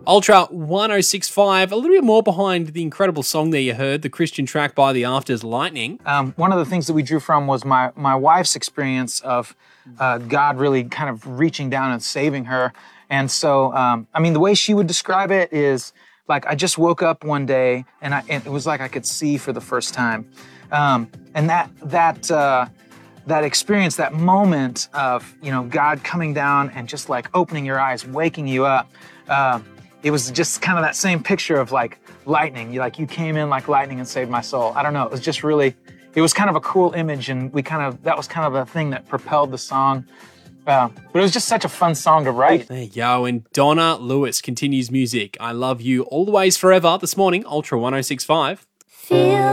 Ultra 1065, a little bit more behind the incredible song there you heard, the Christian track by The Afters, Lightning. One of the things that we drew from was my wife's experience of God really kind of reaching down and saving her. And so, the way she would describe it is like, I just woke up one day and it was like I could see for the first time. And that experience, that moment of, God coming down and just like opening your eyes, waking you up, it was just kind of that same picture of like lightning. You came in like lightning and saved my soul. I don't know. It was just really, it was kind of a cool image, and that was kind of a thing that propelled the song. But it was just such a fun song to write. There you go. And Donna Lewis continues music. I Love You Always Forever this morning, Ultra 1065. Feel